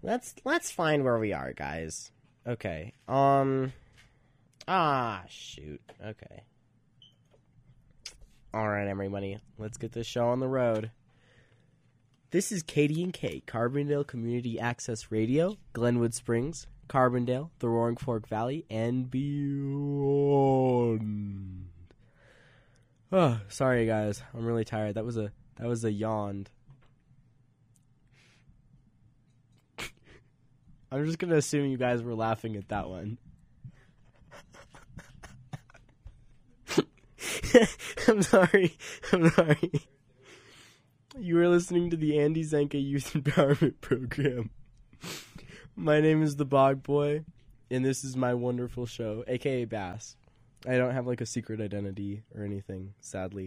let's find where we are, guys. Okay. Shoot. Okay. All right, everybody. Let's get this show on the road. This is Katie and K, Carbondale Community Access Radio, Glenwood Springs, Carbondale, the Roaring Fork Valley, and beyond. Oh, sorry, guys. I'm really tired. That was a yawn. I'm just gonna assume you guys were laughing at that one. I'm sorry. You are listening to the Andy Zanka Youth Empowerment Program. My name is the Bog Boy, and this is my wonderful show, aka Bass. I don't have like a secret identity or anything, sadly.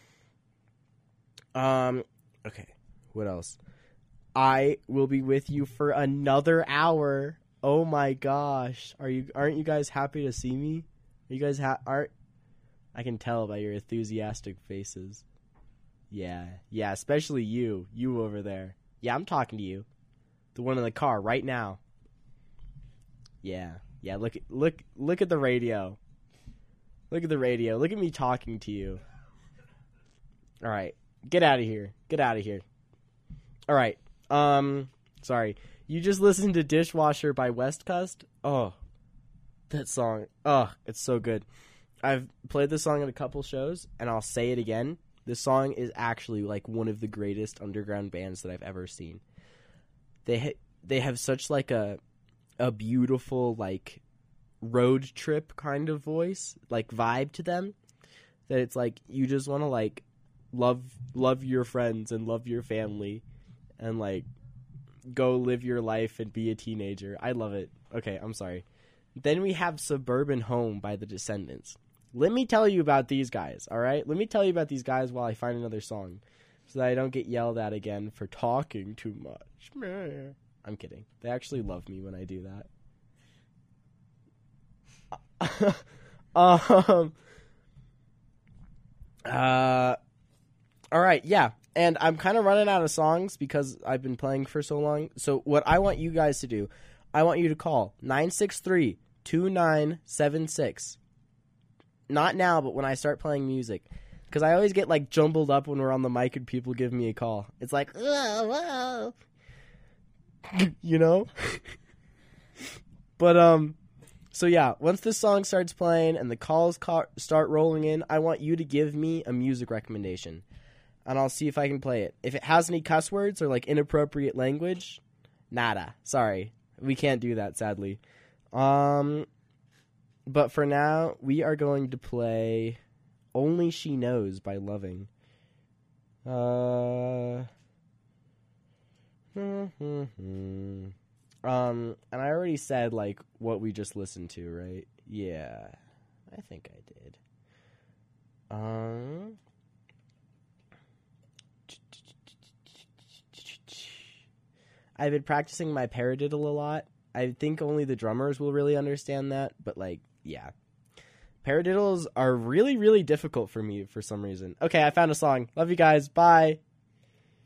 Okay, what else? I will be with you for another hour. Oh my gosh. Aren't you guys happy to see me? Are you guys aren't I can tell by your enthusiastic faces. Yeah, especially you over there. Yeah, I'm talking to you. The one in the car right now. Yeah, look at the radio. Look at the radio. Look at me talking to you. All right. Get out of here. All right. Sorry. You just listened to Dishwasher by Westcust? Oh, that song. Oh, it's so good. I've played this song in a couple shows, and I'll say it again. This song is actually like one of the greatest underground bands that I've ever seen. They have such like a beautiful like road trip kind of voice, like vibe to them, that it's like you just want to like love your friends and love your family and like go live your life and be a teenager. I love it. Okay, I'm sorry. Then we have Suburban Home by the Descendants. Let me tell you about these guys, all right? Let me tell you about these guys while I find another song so that I don't get yelled at again for talking too much. I'm kidding. They actually love me when I do that. All right, yeah. And I'm kind of running out of songs because I've been playing for so long. So what I want you guys to do, I want you to call 963-2976. Not now, but when I start playing music. Because I always get like jumbled up when we're on the mic and people give me a call. It's like, whoa. You know? But, so yeah, once this song starts playing and the calls start rolling in, I want you to give me a music recommendation. And I'll see if I can play it. If it has any cuss words or like inappropriate language, nada. Sorry. We can't do that, sadly. But for now, we are going to play Only She Knows by Loving. And I already said, like, what we just listened to, right? Yeah, I think I did. I've been practicing my paradiddle a lot. I think only the drummers will really understand that, but, like, yeah. Paradiddles are really, really difficult for me for some reason. Okay, I found a song. Love you guys. Bye.